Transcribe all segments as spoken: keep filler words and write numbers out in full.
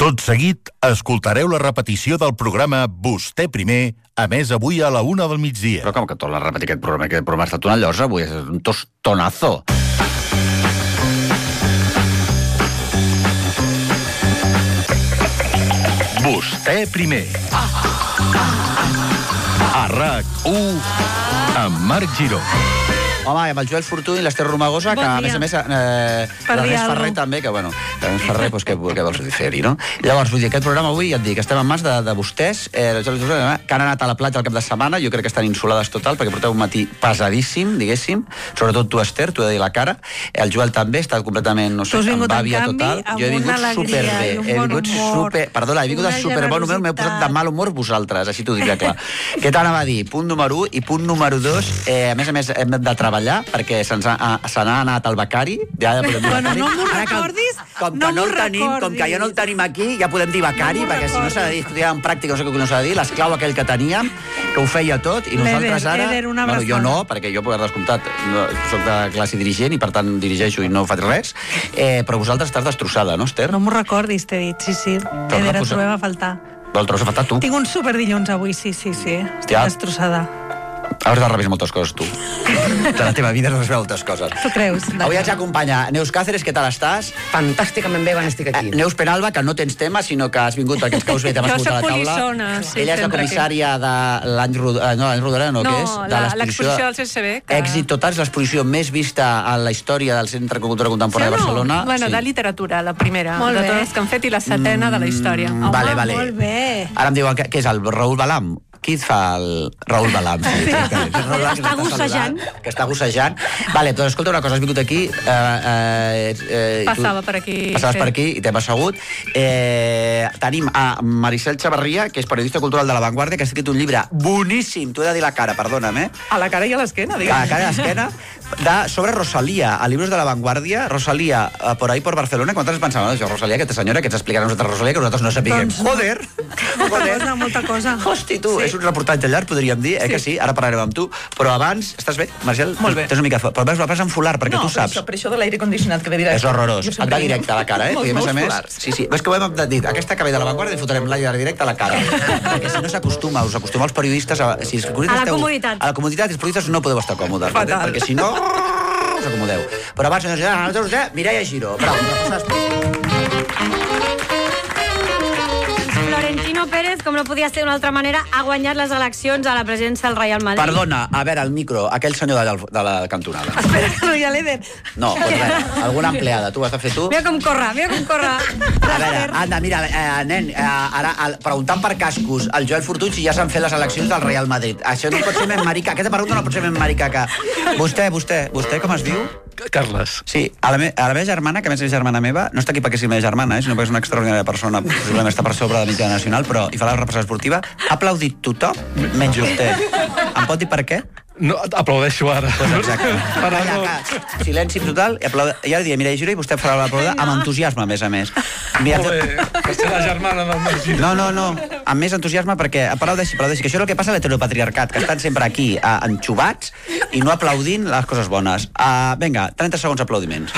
Tot seguit, escoltareu la repetició del programa Vostè Primer, a més avui a la una del migdia. Però com que torna a repetir aquest programa? Aquest programa ha estat una llosa, avui és un tostonazo. Vostè Primer. A RAC u, amb Marc Giró. Home, amb el Joel Fortuny i l'Ester Romagosa, que a més a més eh, l'Ernest Ferrer també, que bueno, l'Ernest Ferrer, doncs què, què vols fer-hi, no? Llavors, vull dir, aquest programa avui, ja et dic, estem en mans de, de vostès, eh, que han anat a la platja al cap de setmana, jo crec que estan insolades total, perquè porteu un matí pesadíssim, diguéssim, sobretot tu, Ester, t'ho he de dir la cara, el Joel també està completament, no sé, amb bàvia total. Jo he vingut superbé, he vingut super... Perdona, he vingut de superbon humor, m'he posat de mal humor vosaltres, així t'ho diria clar. Què t'anava a dir? Punt número u i punt número dos, eh, a més a més hem de treballar perquè se'ns ha, se n'ha anat al becari. Ja podem dir bueno, becari. no m'ho recordis, com, no que no m'ho el tenim, recordis. com que ja no el tenim aquí, ja podem dir becari, no perquè si no s'ha de dir estudiar en pràctica, no sé què no s'ha de dir, l'esclau aquell que teníem, que ho feia tot, i nosaltres ara... Eder, una bueno, jo no, perquè jo, per descomptat, no, soc de classe dirigent i per tant dirigeixo i no faig res, eh, però vosaltres estàs destrossada, no, Ester? No m'ho recordis, t'he dit, sí, sí. Eder, et trobem a faltar. Però el trobem a faltar tu. Tinc un superdilluns avui, sí, sí, sí. Estic destrossada. Has de revisar moltes coses, tu. De la teva vida has de revisar moltes coses. Tu creus? Avui ens acompanya Neus Cáceres, què tal estàs? Fantàsticament bé quan estic aquí. Eh, Neus Penalba, que no tens tema, sinó que has vingut perquè ens caus bé, t'hem assegut a la taula. Jo soc polissona, sí. Ella és la comissària de l'any Rodorà, no, l'any Rodorà, no, què és? No, l'exposició del C C B. Que... Èxit total, és l'exposició més vista a la història del Centre de Cultura Contemporània de Barcelona. Bueno, de literatura, la primera, de totes que han fet, i la setena de la història. Vale, vale. Molt bé. Ara em diuen, què és el Raül Balam? Qui et fa el Raül Balam? Sí, està gossejant. Que està gossejant. Vale, doncs escolta una cosa, has vingut aquí... Eh, eh, eh, Passava per aquí. Passaves per aquí i t'hem assegut. Eh, tenim a Maricel Chavarria, que és periodista cultural de La Vanguardia, que ha escrit un llibre boníssim, t'ho he de dir la cara, perdona'm, eh? A la cara i a l'esquena, diguem. A la cara i a l'esquena, de, sobre Rosalía, a Libros de La Vanguardia, Rosalía, uh, por ahí por Barcelona. Quantes pensaven, això, Rosalía, aquesta senyora, que ens explicarà a nosaltres Rosalía, que nosaltres no sapiguem. Doncs, Joder! Joder! Cosa, molta cosa. Hosti, tu, sí. És un reportatge llarg, podríem dir, eh, sí. que sí, ara parlarem amb tu, però abans, estàs bé, Marcel? Molt bé. Tens una mica fort, però vas en fular, perquè no, tu saps. No, per això de l'aire condicionat que ve directe. És horrorós, et va directe a la cara, eh? Molts, I a més a més, fulars. sí, sí, ves que ho hem dit, aquesta que ve de La Vanguardia li fotrem l'aire directe a la cara, perquè si no s'acostuma, us acostuma els periodistes a... Si els periodistes a la esteu, comoditat. A la comoditat, els periodistes no podeu estar còmodes, eh? Perquè si no, us acomodeu. Però abans, senyors, nosaltres, eh? Mireia Giró, bravo, Florentino Pérez, com no podia ser d'una altra manera, ha guanyat les eleccions a la presidència del Real Madrid. Perdona, a veure, el micro, aquell senyor de, de la cantonada. Espera, que no hi ha l'Eder. No, doncs res, alguna empleada, tu ho has de fer tu? Mira com corre, mira com corre. A veure, anda, mira, eh, nen, eh, ara, el, preguntant per cascos, el Joel Fortuny si ja s'han fet les eleccions del Real Madrid. Això no pot ser més marica, aquesta pregunta no pot ser més marica que... Vostè, vostè, vostè com es diu? Carles. Sí, a la, me, a la meva germana, que a més és germana meva, no està aquí perquè sigui meva germana, eh, sinó perquè és una extraordinària persona, possiblement està per sobre de la mitjana nacional, però hi fa la representació esportiva, ha aplaudit tothom, menys vostè. Em pot dir per què? No, aplaudeixo ara. Pues exacte. Ara Allà, no. que, silenci total, i aplaude... I ara diria, mira, Giró, i vostè farà l'aplaudir amb entusiasme, a més a més. Mira, Molt bé, que ser la germana del meu Giró. No, no, no, amb més entusiasme perquè aplaudeixi, aplaudeixi, que això és el que passa a l'heteropatriarcat, que estan sempre aquí uh, enxubats i no aplaudint les coses bones. Uh, vinga, trenta segons aplaudiments.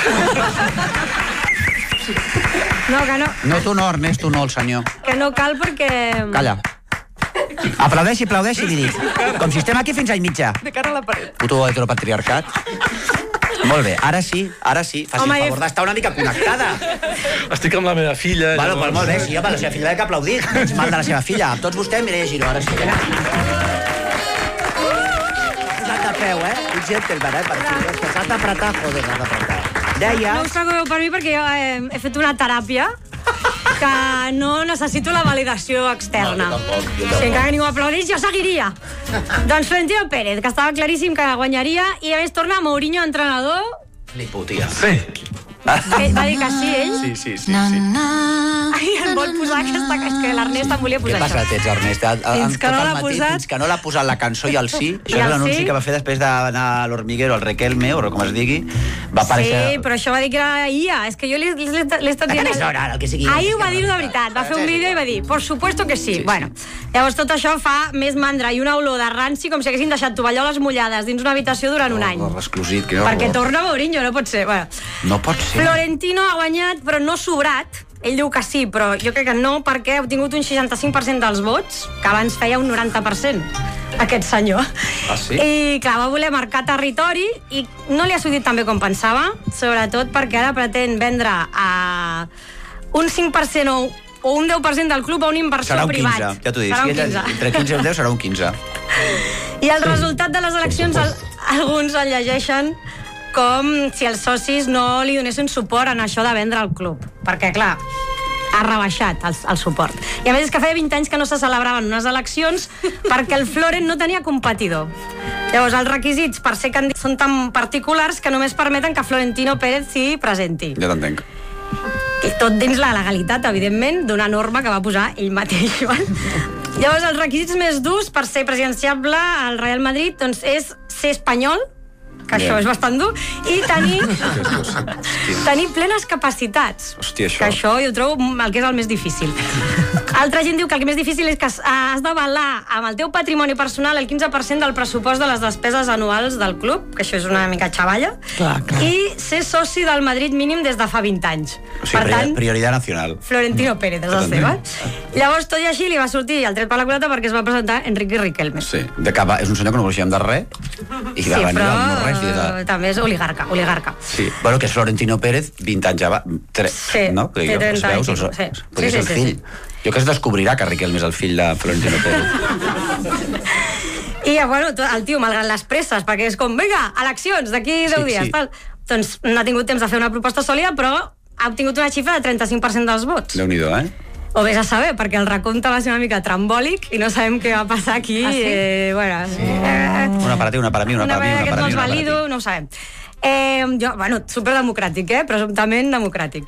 No, que no. No, tu no, Ernest, tu no, el senyor. Que no cal perquè... Calla. Aplaudeixi, aplaudeixi, li dic. Com si estem aquí fins a i mitja. De cara a la paret. Puto heteropatriarcat. Molt bé, ara sí, ara sí, faci Home, el favor d'estar una mica connectada. Estic amb la meva filla. Bueno, llavors... pues molt bé, sí, home, la seva filla ha que aplaudir. Ets mal de la seva filla. Amb tots vostè, Mireia Giró, ara sí. Posat de peu, eh? Un gentleman, eh? Per fi, és que s'ha d'apretar, joder, s'ha d'apretar. Deia... No us preocupeu per mi perquè jo eh, he fet una teràpia que no necessito la validació externa. No, jo tampoc, jo tampoc. Si encara ningú aplaudís, jo seguiria. Doncs Florentino Pérez, que estava claríssim que guanyaria, i a més torna Mourinho entrenador. Li putia. Sí. Que va dir que sí, ell. Sí, sí, sí. sí. Ai, em vol posar aquesta... És que l'Ernest em volia Què posar passa, això. tens, Ernest? A- a- Fins que tot no el l'ha matí, posat. Fins que no l'ha posat la cançó i el sí. Això I és el l'anunci sí? que va fer després d'anar a l'Hormiguero, al Requelme, o com es digui. Va aparèixer... Sí, però això va dir que era I A. És que jo l'he l'he- l'he estat dient... És hora, el que sigui. Ahir ho va dir de veritat. Va fer un vídeo i va dir, por supuesto que sí. Sí, sí. Bueno, llavors tot això fa més mandra i una olor de ranci com si haguessin deixat tovalloles mullades dins una habitació durant un any. Horror, exclusit, que horror. Perquè torna Mourinho, no pot ser. Bueno, No pot ser. Florentino ha guanyat, però no sobrat, ell diu que sí, però jo crec que no, perquè ha obtingut un seixanta-cinc per cent dels vots, que abans feia un noranta per cent, aquest senyor. Ah, sí? I, clar, va voler marcar territori i no li ha sortit tan bé com pensava, sobretot perquè ara pretén vendre a un cinc per cent o, o un deu per cent del club a un inversor serà un privat. quinze, ja t'ho dic. Serà un Si ella, quinze. entre quinze i un deu serà un quinze. I el resultat de les eleccions, el, alguns el llegeixen com si els socis no li donessin suport en això de vendre el club. Perquè, clar, ha rebaixat el, el suport. I a més és que feia vint anys que no se celebraven unes eleccions perquè el Florent no tenia competidor. Llavors, els requisits per ser candidat són tan particulars que només permeten que Florentino Pérez s'hi presenti. Ja t'entenc. I tot dins la legalitat, evidentment, d'una norma que va posar ell mateix. Llavors, els requisits més durs per ser presidenciable al Real Madrid doncs, és ser espanyol, que Bien. això és bastant dur, i tenir, tenir plenes capacitats. Hòstia, això. Que això jo trobo el que és el més difícil. Altra gent diu que el que més difícil és que has d'avalar amb el teu patrimoni personal el quinze per cent del pressupost de les despeses anuals del club, que això és una mica xavalla, Clar, clar. i ser soci del Madrid mínim des de fa vint anys. O sigui, prior, prioritat nacional. Florentino Pérez és el seu, eh? Llavors, tot i així, li va sortir el tret per la culata perquè es va presentar Enrique Riquelme. Sí, de cap, és un senyor que no coneixíem de res i que va venir però al no res. I de... també és oligarca, oligarca. Sí, bueno, que és Florentino Pérez, vint anys ja va... Tre... Sí, no? té Jo, trenta veus, anys, els... sí. Podria Sí, ser sí, el sí, fill. Jo que es descobrirà que Riquelme és el fill de Florentino Pérez. I, bueno, el tio, malgrat les presses, perquè és com, vinga, eleccions, d'aquí deu Sí, dies, sí. tal. Doncs no ha tingut temps de fer una proposta sòlida, però ha obtingut una xifra de trenta-cinc per cent dels vots. Déu-n'hi-do, eh? O vés a saber, perquè el recompte va ser una mica trambòlic i no sabem què va passar aquí. Ah, sí? eh, bueno, eh, Una per a ti, una per a mi, una, una per a mi, vegada una que per a mi, vols una per a valido, ti. no ho sabem. Eh, jo, bueno, superdemocràtic, eh? Presumptament democràtic.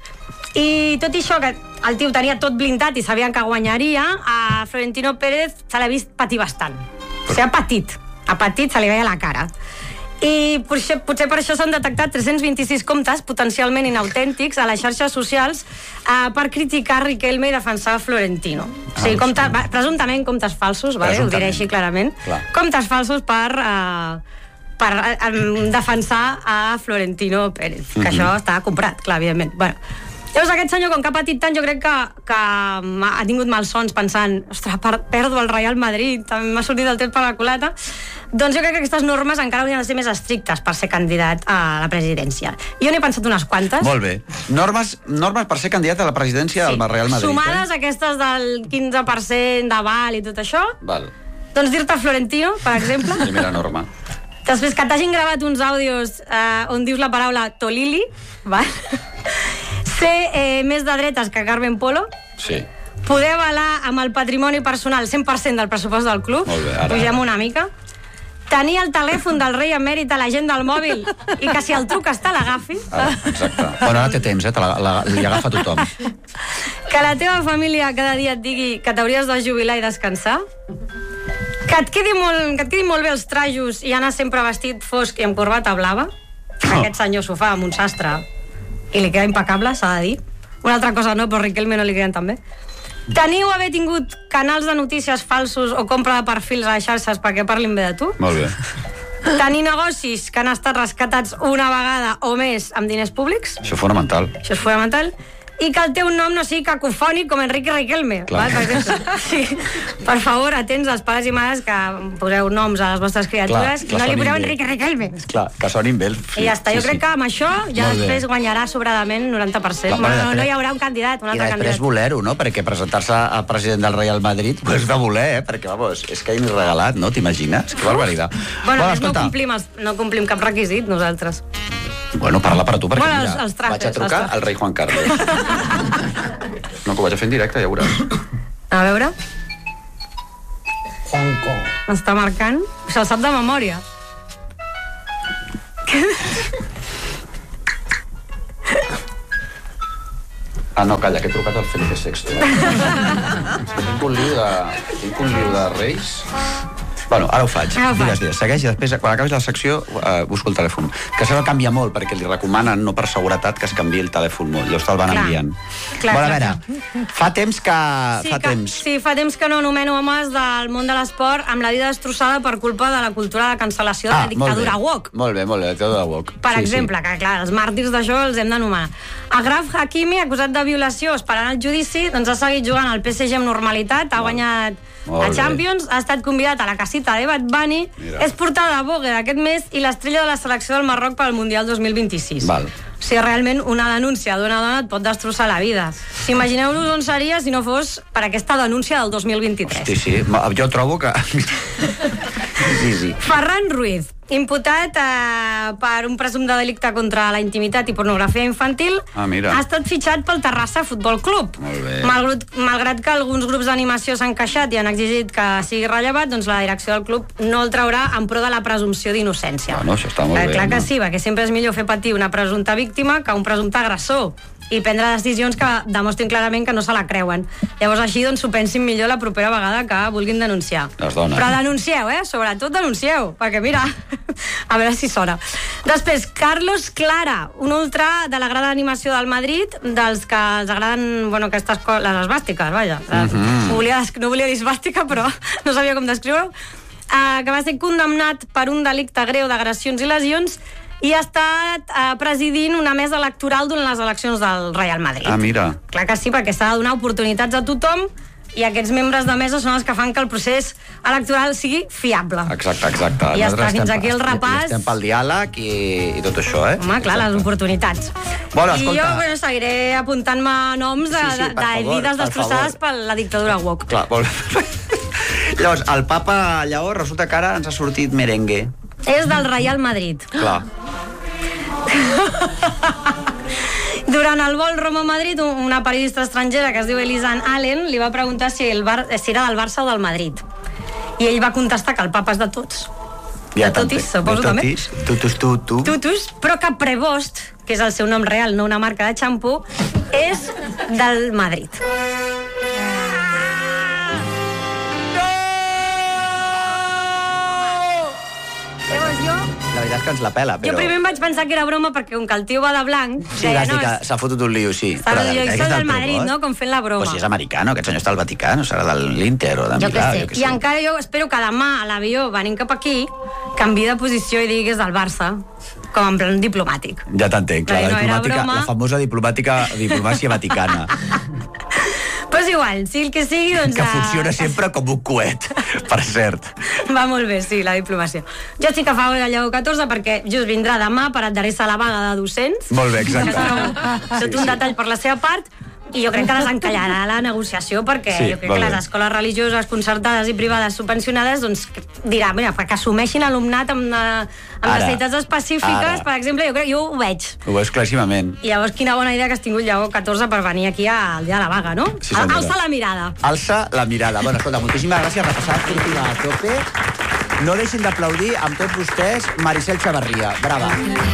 I tot i això, que el tio tenia tot blindat i sabien que guanyaria, a Florentino Pérez se l'ha vist patir bastant. O sigui, ha patit. Ha patit, se li veia la cara. I potser, potser per això s'han detectat tres-cents vint-i-sis comptes potencialment inautèntics a les xarxes socials eh, per criticar Riquelme i defensar Florentino. O sigui, Ah, compte, va, presumptament comptes falsos, vale? Ho diré Presumptament. així clarament. Clar. Comptes falsos per... Eh, per eh, defensar a Florentino Pérez, que Mhm. això està comprat, clar, evidentment. Bueno, llavors aquest senyor, com que ha patit tant, jo crec que, que ha tingut malsons pensant, ostres, per, perdo el Real Madrid, també m'ha sortit el tret per la culata. Doncs jo crec que aquestes normes encara haurien de ser més estrictes per ser candidat a la presidència. Jo n'he pensat unes quantes. Molt bé. Normes, normes per ser candidat a la presidència del Real Madrid. Sumades Eh? a aquestes del quinze per cent d'aval i tot això, Val. doncs dir-te Florentino, per exemple. Primera norma. Després que t'hagin gravat uns àudios eh, on dius la paraula Tolili, val? Ser eh, més de dretes que Carmen Polo, Sí. poder avalar amb el patrimoni personal cent per cent del pressupost del club, Molt bé, ara. pugem una mica, tenir el telèfon del rei emèrit a la gent del mòbil i que si el truques te l'agafi, Ara, exacte. Bueno, ara té temps, eh? Te la, la, li agafa tothom. que la teva família cada dia et digui que t'hauries de jubilar i descansar, que et quedi molt, que et quedi molt bé els trajos i anar sempre vestit fosc i amb corbata blava, que aquest senyor s'ho fa amb un sastre i li queda impecable, s'ha de dir. Una altra cosa no, però a Riquelme no li queden tan bé. Tenir o haver tingut canals de notícies falsos o compra de perfils a les xarxes perquè parlin bé de tu. Molt bé. Tenir negocis que han estat rescatats una vegada o més amb diners públics. Això és fonamental. Això és fonamental. I que el teu nom no sigui cacofònic com Enrique Riquelme. Clar. Val? Per, exemple. Sí. Per favor, atents als pares i mares que poseu noms a les vostres criatures Clar, clar, i no li sonin poseu bé. Enrique Riquelme. Clar, que sonin bé. El... I ja està. Jo crec que amb això ja Molt bé. després guanyarà sobradament noranta per cent. Clar, Bueno, vale, no, no després- hi haurà un candidat, un I altre després candidat. voler-ho, no? Perquè presentar-se a president del Real Madrid pues de voler, eh? Perquè, vamos, és que hi m'he regalat, no? T'imagines? Que barbaritat. Bueno, a més no complim, els, no complim cap requisit, nosaltres. Bueno, parla per a tu, perquè Bueno, mira, els- els trajes, vaig a els trucar trajes. al rei Juan Carlos. No, que ho vaig a fer en directe, ja veuràs. A veure, Juanco. m'està marcant. Se'l sap de memòria. Ah, no, calla, que he trucat al Felipe sexto. Eh? tinc, un liu de, tinc un liu de reis. Bueno, ara ho faig. Ara ho Digues, faig. digues. Segueix i després, quan acabis la secció, uh, busco el telèfon. Que això canvia molt, perquè li recomanen, no per seguretat, que es canviï el telèfon molt. Llavors te'l van Clar. enviant. Clar, bueno, a clar, veure, fa temps que... Sí, fa que, temps. sí, fa temps que no anomeno homes del món de l'esport amb la vida destrossada per culpa de la cultura de cancel·lació de Ah, la dictadura molt bé. woke. Molt bé, molt bé, la dictadura woke. Per sí, exemple, sí. que clar, els màrtirs d'això els hem d'anomenar. Agraf Hakimi, acusat de violació esperant el judici, doncs ha seguit jugant al P S G amb normalitat, ha guanyat Molt a bé. Champions, ha estat convidat a la casita de Bad Bunny, Mira. és portada a Vogue d'aquest mes i l'estrella de la selecció del Marroc per al Mundial dos mil vint-i-sis. Val. O sigui, realment una denúncia d'una dona et pot destrossar la vida. Si imagineu-vos on seria si no fos per aquesta denúncia del dos mil vint-i-tres. Sí, sí, jo trobo que... sí, sí. Ferran Ruiz, imputat eh, per un presumpte delicte contra la intimitat i pornografia infantil, Ah, mira. ha estat fitxat pel Terrassa Futbol Club. Molt bé. Malgrat, malgrat que alguns grups d'animació s'han queixat i han exigit que sigui rellevat, doncs la direcció del club no el traurà en pro de la presumpció d'innocència. Bueno, això està molt eh, bé, Clar que home. sí, perquè sempre és millor fer patir una presumpta víctima que un presumpte agressor i prendre decisions que demostrin clarament que no se la creuen. Llavors així doncs s'ho pensin millor la propera vegada que vulguin denunciar. Les dones. Però denuncieu, eh? Sobretot denuncieu, perquè mira, a veure si sona. Després, Carlos Clara, un ultra de la grada d'animació del Madrid, dels que els agraden, bueno, aquestes coses, les esbàstiques, vaja. Mhm. no, volia, no volia dir esbàstica, però no sabia com descriure-ho. Uh, que va ser condemnat per un delicte greu d'agressions i lesions i ha estat eh, presidint una mesa electoral durant les eleccions del Real Madrid. Ah, mira. Clar que sí, perquè s'ha de donar oportunitats a tothom i aquests membres de mesa són els que fan que el procés electoral sigui fiable. Exacte, exacte. I ja està, Nosaltres fins estem- aquí el repàs. Estem pel diàleg i, i tot això, eh? Home, clar, les oportunitats. Bueno, I escolta. jo bueno, seguiré apuntant-me noms de, Sí, sí, de, per de favor, vides per destrossades favor. per la dictadura woke. Clar, vol... Llavors, el papa Lleó resulta que ara ens ha sortit merengue. És del Real Madrid. Clar. Durant el vol Roma-Madrid, una periodista estrangera que es diu Elisan Allen li va preguntar si, el Bar si era del Barça o del Madrid. I ell va contestar que el papa és de tots. De totis, suposo també. totis, tutus, tu, tu. Tutus, però que Prevost, que és el seu nom real, no una marca de xampú, és del Madrid. Llavors jo... La veritat és que ens la pela, però... Jo primer em vaig pensar que era broma perquè com que el tio va de blanc... Sí, deia, vas dir no, que és- s'ha fotut un lío, sí. Però jo és soc del Prevost. Madrid, no? Com fent la broma. Pues si és americano, aquest senyor està al Vaticà, no serà de l'Inter o de Jo què Milà, sé. jo què I sé. encara jo espero que demà a l'avió venint cap aquí canvi de posició i digui que és del Barça, com en plan diplomàtic. Ja t'entenc, clar, Perquè la, no era diplomàtica, broma. la famosa diplomàtica, diplomàcia vaticana, Però és igual, sí el que sigui, doncs... que eh, funciona sempre com un coet, per cert. Va molt bé, sí, la diplomàcia. Jo sí que fa el Lleó catorze perquè just vindrà demà per adherir-se a la vaga de docents. Molt bé, exacte. Tot Sí, un sí. detall per la seva part. I jo crec que desencallarà la negociació perquè Sí, jo crec molt que bé. les escoles religioses concertades i privades subvencionades doncs dirà, mira, que assumeixin alumnat amb, eh, amb Ara, necessitats específiques, ara. per exemple, jo crec, jo ho veig. Ho veus claríssimament. I llavors quina bona idea que has tingut Lleó catorze per venir aquí al dia de la vaga, no? Sí, senyora. Alça la mirada. Alça la mirada. Bueno, escolta, moltíssimes gràcies, repassat cultura a tope. No deixin d'aplaudir amb tots vostès Maricel Chavarria. Brava.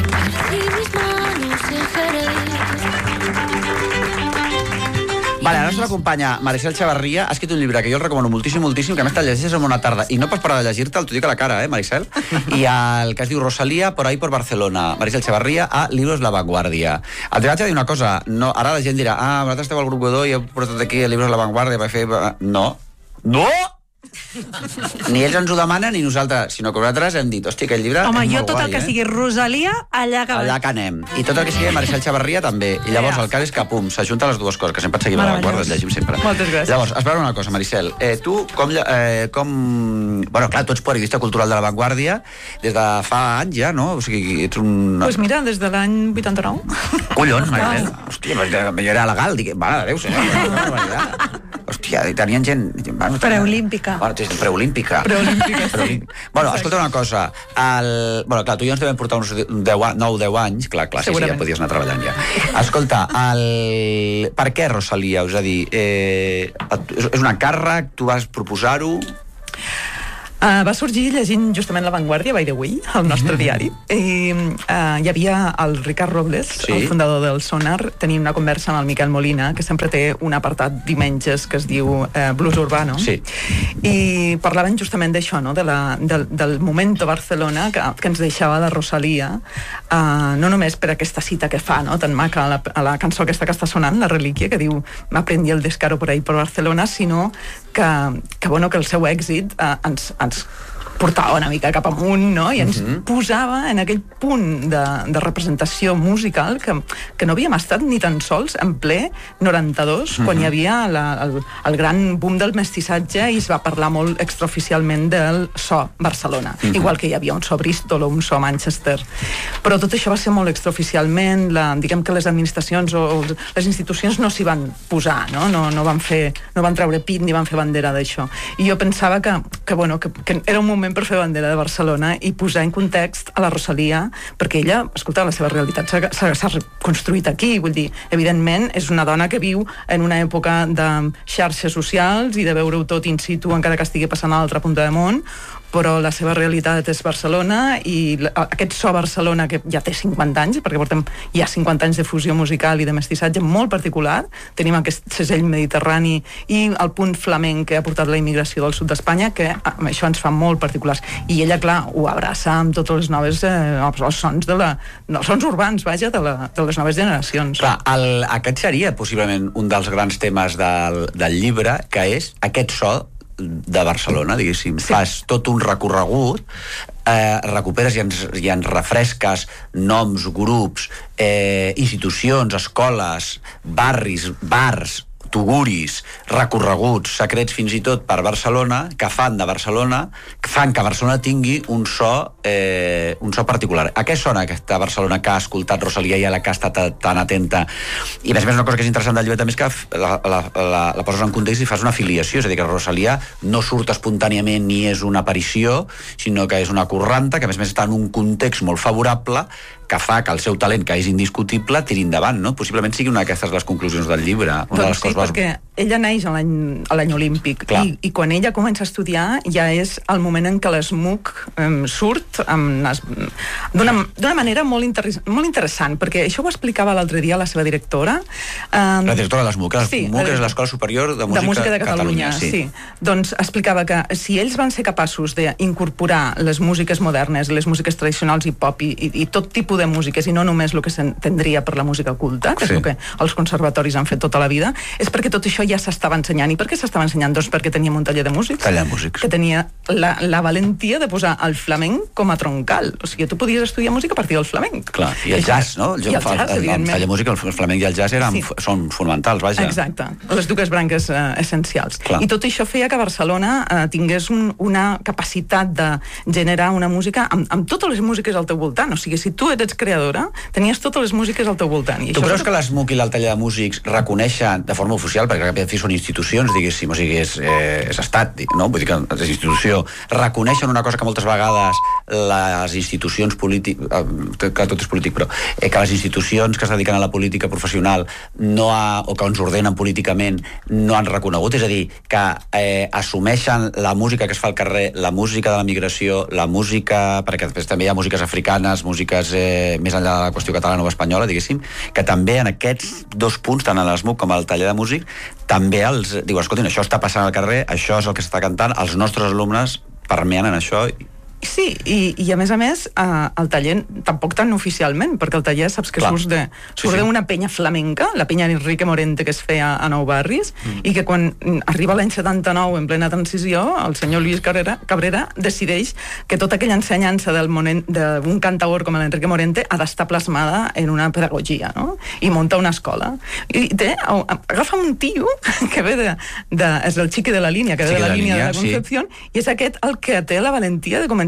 Vale, la nostra companya Maricel Chavarria ha escrit un llibre que jo el recomano moltíssim, moltíssim, que a més te'l llegeixes en una tarda i no pots parar de llegir-te'l, t'ho dic a la cara, eh, Maricel? I el que es diu Rosalía, por ahí por Barcelona. Maricel Chavarria a Libros La Vanguardia. Et vaig a dir una cosa, no, ara la gent dirà, ah, vosaltres esteu al grup Godó i heu portat aquí Libros La Vanguardia per fer... No. No! Ni ells ens ho demanen ni nosaltres, sinó que nosaltres hem dit, hòstia, aquest llibre Home, és jo molt tot guai, el que eh? sigui Rosalia, allà que Allà que anem. I tot el que sigui Maricel Chavarria també. I llavors el cas és que, pum, s'ajunten les dues coses, que sempre et seguim a la guarda, llegim sempre. Moltes gràcies. Llavors, espera una cosa, Maricel. Eh, tu, com, lle- eh, com... Bueno, clar, tu ets periodista cultural de La Vanguardia des de fa anys ja, no? O sigui, ets un... Doncs pues mira, des de l'any vuitanta-nou. Collons, Maricel. Hòstia, però jo era legal. Dic, mare de Déu, senyor. Hòstia, tenien gent... Bueno, Preolímpica. Bueno, tens preolímpica. Preolímpica, sí. Preolímpica. Bueno, escolta una cosa. El... Bueno, clar, tu i jo ens devem portar uns nou deu anys. Clar, clar, sí, sí, ja Segurament. podies anar treballant ja. Escolta, el... per què Rosalia? És a dir, eh... és una càrrec, tu vas proposar-ho... Uh, va sorgir llegint justament La Vanguardia, by the way, el nostre diari, i uh, hi havia el Ricard Robles, sí. el fundador del Sonar, tenia una conversa amb el Miquel Molina, que sempre té un apartat diumenges que es diu uh, Blues Urbano, sí. i parlaven justament d'això, no? de la, del, del momento Barcelona que, que ens deixava la Rosalía, uh, no només per aquesta cita que fa, no? tan maca a la, a la cançó aquesta que està sonant, La Relíquia, que diu m'aprendi el descaro por ahí por Barcelona, sinó que, que, bueno, que el seu èxit uh, ens, ens portava una mica cap amunt, no? I ens uh-huh. posava en aquell punt de, de representació musical que, que no havíem estat ni tan sols en ple noranta-dos, uh-huh. quan hi havia la, el, el gran boom del mestissatge i es va parlar molt extraoficialment del so Barcelona, uh-huh. igual que hi havia un so Bristol o un so Manchester. Però tot això va ser molt extraoficialment, la, diguem que les administracions o les institucions no s'hi van posar, no? No, no van fer, no van treure pit ni van fer bandera d'això. I jo pensava que, que, bueno, que, que era un moment per fer bandera de Barcelona i posar en context a la Rosalía, perquè ella, escolta, la seva realitat s'ha reconstruït aquí, vull dir, evidentment és una dona que viu en una època de xarxes socials i de veure-ho tot in situ encara que estigui passant a l'altra punta del món, però la seva realitat és Barcelona i aquest so Barcelona que ja té cinquanta anys, perquè portem ja cinquanta anys de fusió musical i de mestissatge molt particular, tenim aquest segell mediterrani i el punt flamenc que ha portat la immigració del sud d'Espanya, que amb això ens fa molt particulars. I ella, clar, ho abraça amb totes les noves eh, els sons de la, no, sons urbans, vaja, de, la, de les noves generacions. Clar, el, aquest seria possiblement un dels grans temes del, del llibre, que és aquest so de Barcelona, diguéssim. Sí. Fas tot un recorregut, eh, recuperes i ens, i ens refresques noms, grups, eh, institucions, escoles, barris, bars, tuguris, recorreguts, secrets fins i tot per Barcelona, que fan de Barcelona, que fan que Barcelona tingui un so, eh, un so particular. A què sona aquesta Barcelona que ha escoltat Rosalía i a la que ha estat tan atenta? I a més a més una cosa que és interessant del llibre també és que la, la, la, la poses en context i fas una afiliació, és a dir, que Rosalía no surt espontàniament ni és una aparició, sinó que és una corranta que a més a més està en un context molt favorable que fa que el seu talent, que és indiscutible, tiri endavant, no? Possiblement sigui una d'aquestes les conclusions del llibre. Una doncs de les sí, coses perquè ella naix a l'any olímpic i, i quan ella comença a estudiar ja és el moment en què l'ESMUC um, surt d'una manera molt, inter molt interessant, perquè això ho explicava l'altre dia la seva directora. Um, la directora de l'ESMUC, sí, l'ESMUC és l'Escola Superior de Música de, música de Catalunya. Catalunya sí. sí. Doncs explicava que si ells van ser capaços d'incorporar les músiques modernes, les músiques tradicionals i pop i, i, i tot tipus de músiques i no només el que s'entendria per la música culta, que sí. és el que els conservatoris han fet tota la vida, és perquè tot això ja s'estava ensenyant. I per què s'estava ensenyant? Doncs perquè teníem un taller de músics, taller de músics. que tenia la, la valentia de posar el flamenc com a troncal. O sigui, tu podies estudiar música a partir del flamenc. Clar, i el jazz, no? El, I el jazz, el, el, el taller de música, el flamenc i el jazz eren, sí. són fonamentals, vaja. Exacte, les dues branques eh, essencials. Clar. I tot això feia que Barcelona eh, tingués un, una capacitat de generar una música amb, amb totes les músiques al teu voltant. O sigui, si tu ets creadora, tenies totes les músiques al teu voltant. I tu això creus és... que l'ESMUC i el taller de músics reconeixen de forma oficial, perquè cap i fi són institucions, diguéssim, o sigui, és, eh, és estat, no? Vull dir que és institució, reconeixen una cosa que moltes vegades les institucions polítiques, eh, que tot és polític, però eh, que les institucions que es dediquen a la política professional no ha, o que ens ordenen políticament no han reconegut, és a dir, que eh, assumeixen la música que es fa al carrer, la música de la migració, la música, perquè després també hi ha músiques africanes, músiques eh, més enllà de la qüestió catalana o espanyola, diguéssim, que també en aquests dos punts, tant a l'ESMUC com al taller de músic, també els diu, escoltin, això està passant al carrer, això és el que s'està cantant, els nostres alumnes permeen en això. Sí, i, i a més a més eh, el taller, tampoc tan oficialment, perquè el taller saps que Clar. surt de surt sí, sí. d'una penya flamenca, la penya Enrique Morente que es feia a Nou Barris, mm. i que quan arriba l'any setanta-nou en plena transició, el senyor Lluís Cabrera, Cabrera decideix que tota aquella ensenyança d'un cantaor com l'Enrique Morente ha d'estar plasmada en una pedagogia, no? I munta una escola. I té, agafa un tio que ve de, de és el xiqui de la línia, que ve de la, la línia, línia de la Concepción, sí. i és aquest el que té la valentia de començar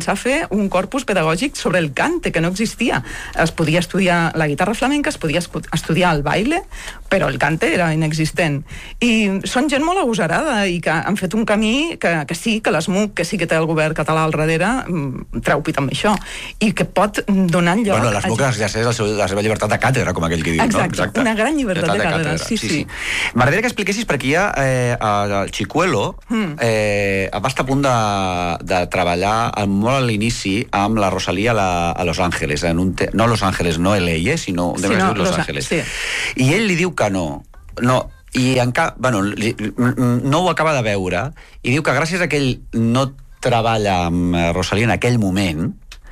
començar a fer un corpus pedagògic sobre el cante, que no existia. Es podia estudiar la guitarra flamenca, es podia estudiar el baile, però el cante era inexistent. I són gent molt agosarada i que han fet un camí que, que sí, que l'ESMUC, que sí que té el govern català al darrere, treu pit amb això, i que pot donar lloc... Bueno, l'ESMUC a... exerceix la seva llibertat de càtedra, com aquell que diu, Exacte, no? Exacte, una gran llibertat de càtedra, càtedra. sí, sí. sí. M'agradaria que expliquessis perquè ja eh, el Chicuelo mm. eh, va estar a punt de, de treballar molt a l'inici amb la Rosalía a, la, a Los Ángeles, en un te... no Los Ángeles, no L A, sinó de sí, no, Los, Los Ángeles. Sí. I ell li diu que no, no, i encara, bueno, li, no ho acaba de veure, i diu que gràcies a que ell no treballa amb Rosalía en aquell moment,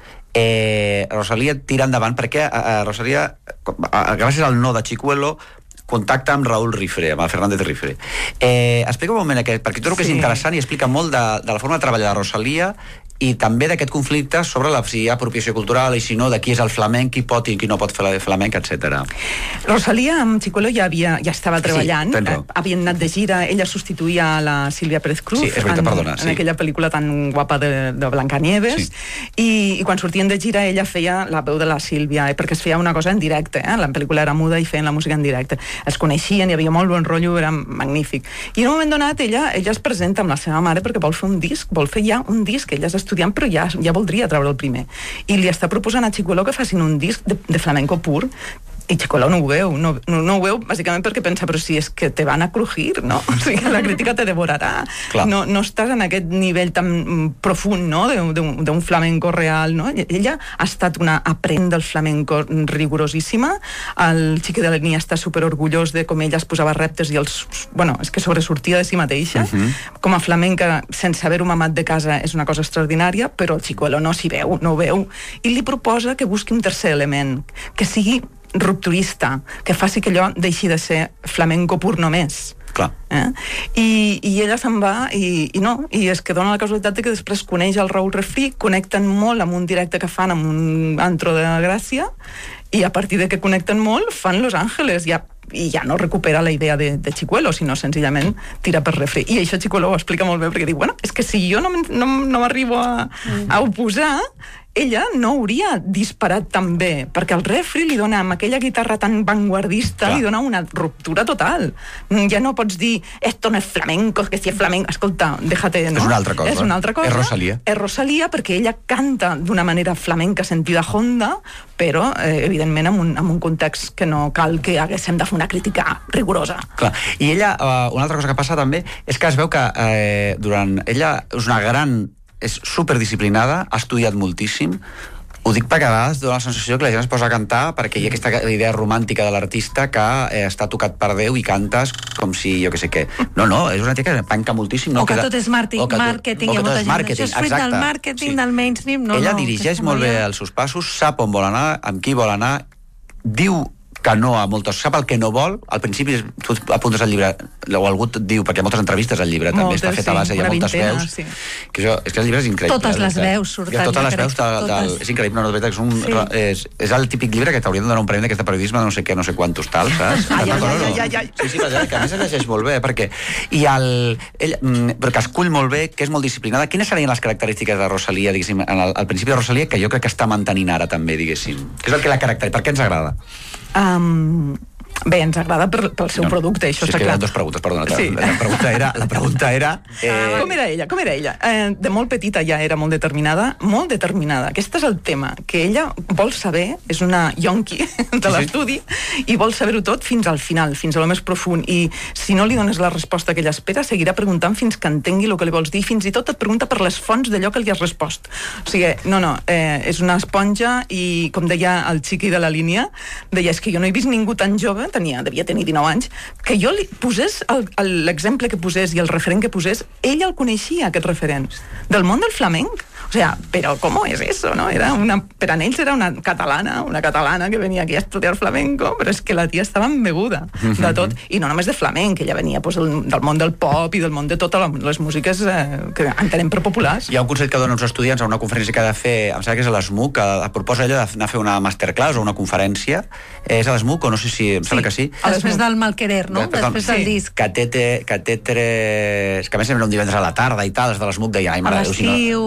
eh, Rosalía tira endavant, perquè eh, Rosalía, gràcies al no de Chicuelo, contacta amb Raúl Rifre, amb el Fernández Rifre. Eh, explica un moment aquest, perquè trobo que és sí. interessant i explica molt de, de la forma de treballar de Rosalía i també d'aquest conflicte sobre la, si hi ha apropiació cultural i si no, de qui és el flamenc, qui pot i qui no pot fer el flamenc, etcètera. Rosalía amb Chicuelo ja, havia, ja estava treballant, sí, eh, havien anat de gira, ella substituïa a la Sílvia Pérez Cruz sí, és veritat, en, perdona, sí. en aquella pel·lícula tan guapa de, de Blancanieves, sí. i, i quan sortien de gira ella feia la veu de la Sílvia, eh, perquè es feia una cosa en directe, eh? La pel·lícula era muda i feien la música en directe. Es coneixien, hi havia molt bon rotllo, era magnífic. I en un moment donat ella, ella es presenta amb la seva mare perquè vol fer un disc, vol fer ja un disc, ella és estudiant però ja ja voldria treure el primer. I li està proposant a Chicuelo que facin un disc de, de flamenco pur, i Chicuelo no ho veu, no, no, no ho veu bàsicament perquè pensa, però si és que te van a crujir, no? O sigui, la crítica te devorarà. No, no estàs en aquest nivell tan profund, no?, d'un flamenco real, no? Ella ha estat una aprenent del flamenco rigorosíssima, el Chiqui de l'Etnia està superorgullós de com ella es posava reptes i els... Bueno, és que sobresortia de si mateixa. Uh-huh. Com a flamenca, sense haver-ho mamat de casa, és una cosa extraordinària, però el Chicuelo no s'hi veu, no ho veu. I li proposa que busqui un tercer element, que sigui rupturista, que faci que allò deixi de ser flamenco pur només. Clar. Eh? I, i ella se'n va i, i no, i és que dona la casualitat de que després coneix el Raúl Refri, connecten molt amb un directe que fan amb un antro de Gràcia i a partir de que connecten molt fan Los Ángeles, ja, i ja no recupera la idea de, de Chicuelo, sinó senzillament tira per Refri. I això Chicuelo ho explica molt bé perquè diu, bueno, és que si jo no, no, no m'arribo a, a oposar, ella no hauria disparat tan bé, perquè el Refri li dona, amb aquella guitarra tan vanguardista, clar, li dona una ruptura total. Ja no pots dir, esto no es flamenco, que si és flamenco, escolta, déjate, no? És una altra cosa. És una altra cosa. És Rosalía. És Rosalía perquè ella canta d'una manera flamenca sentida honda, però, eh, evidentment, amb un, amb un context que no cal que haguéssim de fer una crítica rigorosa. Clar. I ella, uh, una altra cosa que passa també, és que es veu que eh, durant... Ella és una gran... és superdisciplinada, ha estudiat moltíssim. Ho dic perquè a vegades dona la sensació que la gent es posa a cantar perquè hi ha aquesta idea romàntica de l'artista que eh, està tocat per Déu i cantes com si jo que sé què. No, no, és una tia que panca moltíssim. No, o que queda... tot és màrqueting, que màrqueting, hi ha molta gent. Això és fruit del màrqueting, sí, del mainstream. No, ella no, dirigeix molt bé els seus passos, sap on vol anar, amb qui vol anar, diu que no a moltes, sap el que no vol. Al principi tu apuntes al llibre, o algú et diu, perquè hi ha moltes entrevistes al llibre, també està fet a base, hi ha moltes veus, sí. que això, és que el llibre és increïble. Totes les veus surten. Totes les veus, del, del, és increïble, no, de veritat, és, un, sí. és, és el típic llibre que t'haurien de donar un premi d'aquest periodisme de no sé què, no sé quantos tal, saps? Ai, ai, ai, ai, ai, ai. Sí, sí, que a més es llegeix molt bé, perquè i el, ell, perquè escull molt bé, que és molt disciplinada. Quines serien les característiques de Rosalía, diguéssim, al, al principi de Rosalía, que jo crec que està mantenint ara també, diguéssim? Què és el que la caracteritza? Per què ens agrada? Um... Bé, ens agrada per, pel seu no, producte, això està clar. Eren dues preguntes, perdona. Sí. La, la pregunta era... La pregunta era eh... Com era ella? Com era ella? Eh, de molt petita ja era molt determinada, molt determinada. Aquest és el tema, que ella vol saber, és una yonqui de l'estudi, sí, i vol saber-ho tot fins al final, fins a lo més profund. I si no li dones la resposta que ella espera, seguirà preguntant fins que entengui el que li vols dir, fins i tot et pregunta per les fonts d'allò que li has respost. O sigui, no, no, eh, és una esponja i, com deia el Chiqui de la línia, deia, és que jo no he vist ningú tan jove, tenia, devia tenir dinou anys, que jo li posés l'exemple que posés i el referent que posés, ella el coneixia, aquest referent, del món del flamenc. O sea, pero ¿cómo es eso, no? Era una, per a ells era una catalana, una catalana que venia aquí a estudiar flamenco, però és que la tia estava embeguda de tot, i no només de flamenc, ella venia pues, del, del món del pop i del món de totes les músiques eh, que entenem per populars. Hi ha un consell que donen uns estudiants a una conferència que ha de fer, em sembla que és a l'ESMUC, que proposa ella d'anar a fer una masterclass o una conferència. És a l'ESMUC o no sé si... Em sembla sí, que sí. Després del Malquerer, no? Després, Després del sí, disc. Catetre... Catetre... És que a més era un divendres a la tarda i tal, és de l'ESMUC, deia, ai, mare, a l'estiu... no, no sé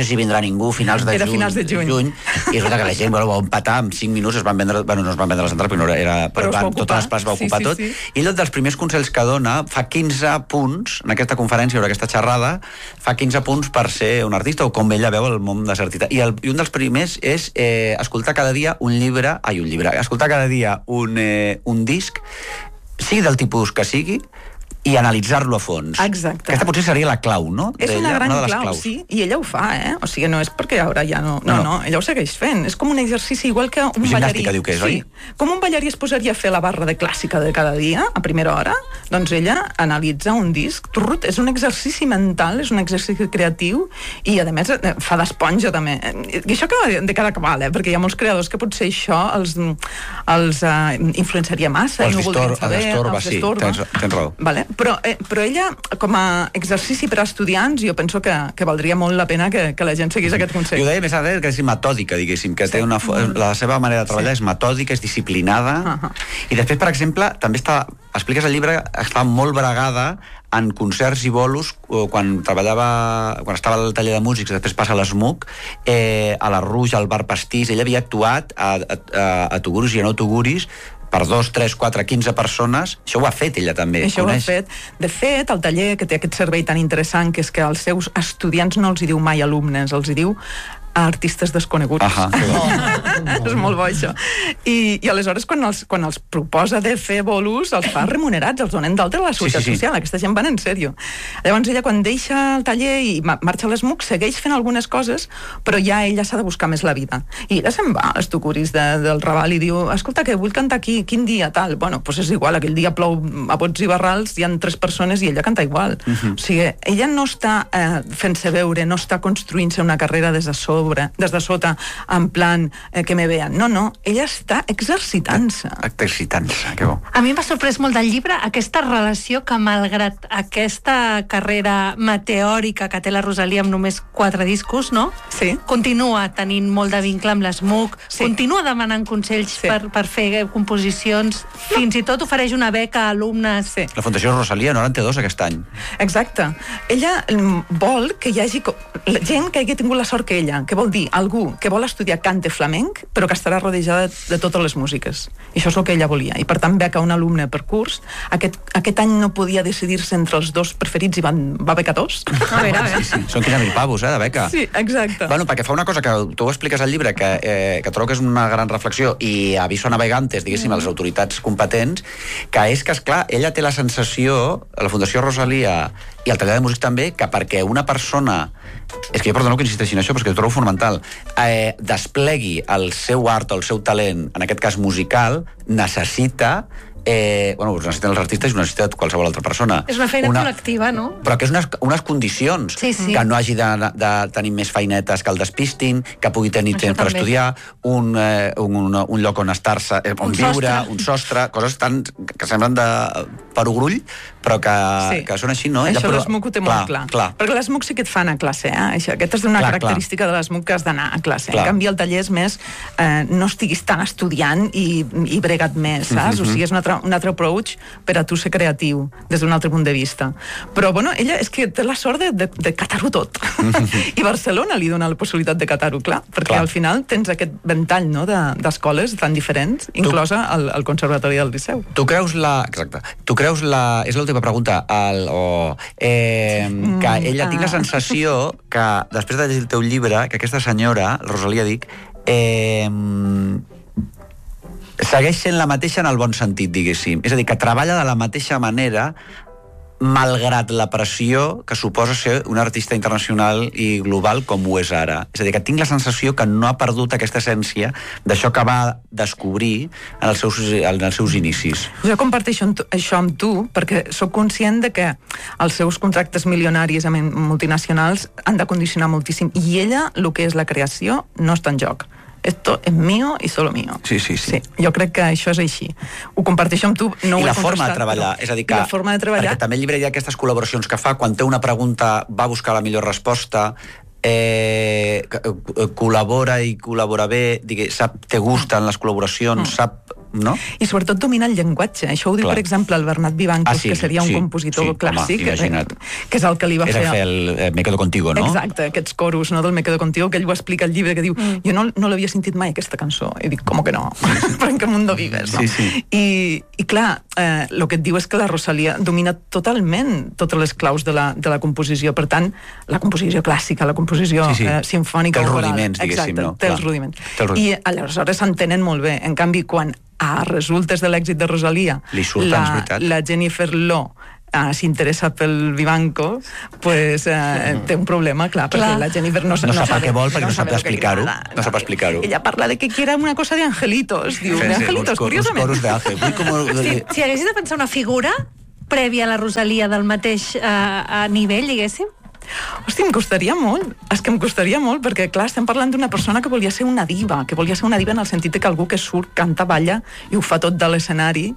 si vindrà ningú, finals de Era juny, finals de juny. juny i resulta que la gent bueno, va empatar, en cinc minuts es van vendre, bueno, no es van vendre les entrades, però, no era, però, Però es va van, ocupar. totes les places va Sí, ocupar sí, tot, sí. i ell dels primers consells que dona, fa quinze punts, en aquesta conferència o en aquesta xerrada, fa quinze punts per ser un artista o com ella veu el món de ser artista. I, el, i un dels primers és eh, escoltar cada dia un llibre, ai, un llibre, escoltar cada dia un, eh, un disc, sigui del tipus que sigui, i analitzar-lo a fons. Exacte. Aquesta potser seria la clau, no? És una gran una de les clau, claus. sí, i ella ho fa, eh? O sigui, no és perquè ara ja no... No, No, no, no. ella ho segueix fent. És com un exercici igual que un Gimnàstica, ballarí. diu que és, sí. oi? Com un ballarí es posaria a fer la barra de clàssica de cada dia, a primera hora, doncs ella analitza un disc. Turrut, és un exercici mental, és un exercici creatiu, i, a més, eh, fa d'esponja, també. I això acaba de cada cabal, eh? Perquè hi ha molts creadors que potser això els, els uh, influenciaria massa, Els i no ho voldrien distor- saber, destorba, els sí, destorba. tens, tens raó. Vale? Però, eh, però ella, com a exercici per a estudiants, jo penso que, que valdria molt la pena que, que la gent seguís aquest I ho consell. deia més a que és metòdica, diguéssim, que té una, fo- la seva manera de treballar és metòdica, és disciplinada, Ah. i després, per exemple, també està, expliques al llibre, està molt bregada en concerts i bolos, o quan treballava, quan estava al taller de músics, després passa a l'Smuc, eh, a la Rouge, al bar Pastís, ella havia actuat a, a, a, a Tuguris i a no Tuguris, per dos, tres, quatre, quinze persones. Això ho ha fet ella també. Això ho ha coneix? fet. De fet, el taller, que té aquest servei tan interessant, que és que als seus estudiants no els hi diu mai alumnes, els hi diu a artistes desconeguts. Ahà, que bo. És molt bo, això. I, i aleshores, quan els, quan els proposa de fer bolos, els fa remunerats, els donen d'altre a la Seguretat Sí, sí, sí. Social. Aquesta gent van en sèrio. Llavors, ella, quan deixa el taller i ma- marxa a l'Smuc, segueix fent algunes coses, però ja ella s'ha de buscar més la vida. I ella se'n va als Tuguris de, del Raval i diu, escolta, que vull cantar aquí, quin dia, tal. Bueno, doncs és igual, aquell dia plou a bots i barrals, hi ha tres persones i ella canta igual. Uh -huh. O sigui, ella no està eh, fent-se veure, no està construint-se una carrera des de sobre, des de sota, en plan eh, que me vean. No, no, ella està exercitant-se. Exercitant-se, que bo. A mi m'ha sorprès molt del llibre aquesta relació que, malgrat aquesta carrera meteòrica que té la Rosalia amb només quatre discos, no? Sí. Continua tenint molt de vincle amb l'Smuc, Sí. continua demanant consells Sí. per, per fer composicions, fins i tot ofereix una beca a alumnes. Sí. La Fundació Rosalia no en té dos aquest any. Exacte. Ella mm, vol que hi hagi co- la gent que hagi tingut la sort que ella, que vol dir algú que vol estudiar cante flamenc, però que estarà rodejada de, de totes les músiques. I això és el que ella volia. I per tant beca un alumne per curs. Aquest, aquest any no podia decidir-se entre els dos preferits i van, va becar dos. A veure, a veure. Sí, són quinze mil pavos, eh, de beca. Sí, exacte. Bueno, perquè fa una cosa que tu ho expliques al llibre, que, eh, que trobo que és una gran reflexió, i aviso a navegantes, diguéssim, a les autoritats competents, que és que, esclar, ella té la sensació, la Fundació Rosalia i el taller de músics també, que perquè una persona, és que jo perdoneu que insisteixi en això, però és que ho trobo fonamental, eh, desplegui el seu art o el seu talent, en aquest cas musical, necessita eh, bueno, ho necessiten els artistes i ho necessita qualsevol altra persona. És una feina col·lectiva, no? Però que és unes, unes condicions, Sí, sí. que no hagi de, de tenir més feinetes que el despistin, que pugui tenir Això temps per també. estudiar, un, eh, un, un, un lloc on estar-se, eh, on Un viure, sostre. un sostre, coses tan, que semblen de perogrull, però que, Sí. que són així, no? Això però- l'Smuc ho té molt clar. clar. Perquè l'Smuc sí que et fa anar a classe, eh? Això, aquesta és una Clar, característica de l'Smuc, que has d'anar a classe. Clar. En canvi, el taller és més, eh, no estiguis tan estudiant i, i brega't més, saps? Mhm. O sigui, és un altre, un altre approach per a tu ser creatiu, des d'un altre punt de vista. Però, bueno, ella és que té la sort de, de, de catar-ho tot. I Barcelona li dona la possibilitat de catar-ho, clar, perquè Clar. al final tens aquest ventall, no?, de- d'escoles tan diferents, inclosa el, el Conservatori del Liceu. Tu creus la... Exacte. Tu creus la... És l'última pregunta. El, o, eh, que ella tinc la ah. sensació que, després de llegir el teu llibre, que aquesta senyora, Rosalia dic, eh, segueix sent la mateixa en el bon sentit, diguéssim. És a dir, que treballa de la mateixa manera malgrat la pressió que suposa ser un artista internacional i global com ho és ara. És a dir, que tinc la sensació que no ha perdut aquesta essència d'això que va descobrir en els seus, en els seus inicis. Jo comparteixo amb tu, això amb tu perquè sóc conscient de que els seus contractes milionaris amb multinacionals han de condicionar moltíssim, i ella, el que és la creació, no està en joc. Esto es mío y solo mío. Sí, sí, sí. sí. Jo crec que això és així. Ho comparteixo amb tu, no ho I he la forma de contrastat, treballar, però- és a dir I que... la forma de treballar... Perquè també al llibre hi ha aquestes col·laboracions que fa, quan té una pregunta va a buscar la millor resposta, eh, col·labora i col·labora bé, digui, sap, té gust en les col·laboracions, Mm. sap no? I sobretot domina el llenguatge. Això ho diu, Clar. per exemple, el Bernat Vivancos, Ah, sí, que seria un sí, compositor sí, clàssic, home, imagina't. que és el que li va És fer... el fer el eh, Me quedo contigo, no? Exacte, aquests coros, no, del Me quedo contigo, que ell ho explica al llibre, que diu, Mm. jo no, no l'havia sentit mai, aquesta cançó. I dic, com que no? Però en què mundo vives, no? Sí, sí. I, i clar, eh, el que et diu és que la Rosalía domina totalment totes les claus de la, de la composició. Per tant, la composició clàssica, la composició Sí, sí. eh, sinfònica... Té els oral. rudiments, diguéssim, Exacte, no? té els Clar. rudiments. Té els I aleshores s'entenen molt bé. En canvi, quan a resultes de l'èxit de Rosalía, Li surten, és la, veritat. la Jennifer Lo Uh, s'interessa pel Vivanco, pues, uh, té un problema, clar, perquè Clar. la Jennifer no, No sap el que vol, perquè no sap sabe el que li explicar-ho. agrada. No sap explicar-ho. Ella parla de que quiere una cosa de angelitos, diu, de Fent-se angelitos, uns cor- uns curiosament. coros d'àngel. Vull com... Si, si haguessis de pensar una figura prèvia a la Rosalia del mateix eh, a nivell, diguéssim, Hosti, em costaria molt. És que em costaria molt, perquè, clar, estem parlant d'una persona que volia ser una diva, que volia ser una diva en el sentit que algú que surt, canta, balla i ho fa tot de l'escenari,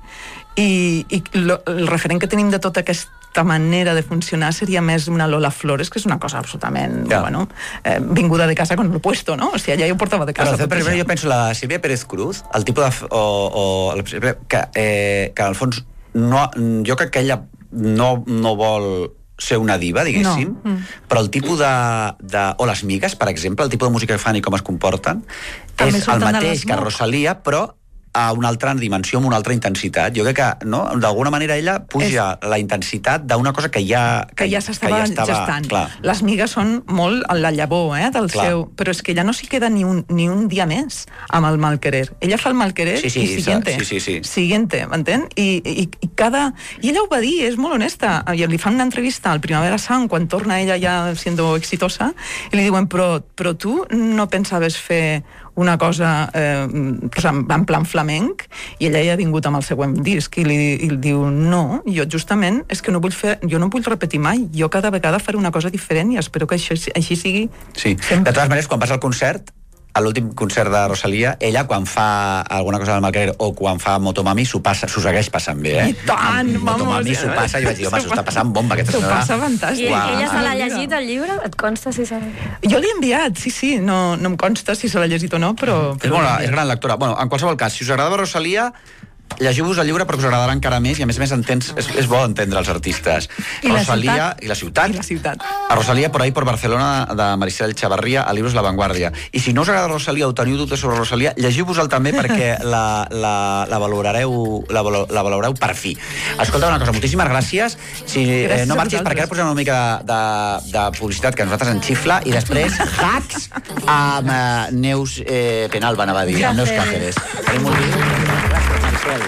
i, i lo, el referent que tenim de tota aquesta manera de funcionar seria més una Lola Flores, que és una cosa absolutament, Ja. bueno, eh, vinguda de casa con lo puesto, no? O sigui, ella ja ho portava de casa. Però, tot per exemple, això. jo penso la Sílvia Pérez Cruz, el tipus de... O, o, la- que, eh, que, al fons, no, jo crec que ella no, no vol ser una diva, diguéssim, No. Mm. però el tipus de, de... O les migues, per exemple, el tipus de música que fan i com es comporten, També és el surten de mateix les que Moc. Rosalía, però a una altra dimensió, amb una altra intensitat. Jo crec que, no, d'alguna manera ella puja la intensitat d'una cosa que ja... que ja s'estava ja estava, gestant. clar. Les migues són molt a la llavor, eh, del Clar. seu... Però és que ella no s'hi queda ni un, ni un dia més amb el malquerer. Ella fa el malquerer Sí, sí, i siguiente. sí, sí, sí. Siguiente, m'entén? I, i, I cada... I ella ho va dir, és molt honesta. I li fan una entrevista al Primavera Sound, quan torna ella ja siendo exitosa, i li diuen, però, però tu no pensaves fer una cosa eh, pues en, en plan flamenc, i ella ja ha vingut amb el següent disc i li, i li diu, no, jo justament és que no vull fer, jo no vull repetir mai, jo cada vegada faré una cosa diferent i espero que això, així sigui Sí, sempre. de totes maneres, quan passa el concert, a l'últim concert de Rosalía, ella, quan fa alguna cosa del Malquerer o quan fa Motomami, s'ho passa, s'ho segueix passant bé, eh? I tant, Amb Motomami vamos. s'ho passa, i vaig dir, home, s'ho està passant bomba, aquesta S'ho senyora. passa I fantàstic. Uau. ella se l'ha Ah, llegit, el llibre? Et consta si s'ha... Jo l'he enviat, sí, sí, no, no em consta si se l'ha llegit o no, però... És, però bona, és gran lectora. Bueno, en qualsevol cas, si us agradava Rosalía, llegiu-vos el llibre perquè us agradarà encara més i a més a més entens, és, és bo entendre els artistes. I la Rosalía, ciutat. I la ciutat. I la ciutat. A Rosalía por ahí por Barcelona, de Maricel Chavarría, a Libros La Vanguardia. I si no us agrada Rosalía o teniu dubtes sobre Rosalía, llegiu-vos-el també perquè la, la, la, valorareu, la, valo- la valorareu per fi. Escolta una cosa, moltíssimes gràcies. Si eh, Gràcies no a marxis, perquè ara vosaltres. posem una mica de, de, de publicitat que a nosaltres ens xifla i després hacks amb eh, Neus eh, Penalba, anava a dir, amb Neus Cáceres. Tenim moltíssimes gràcies, Marcel.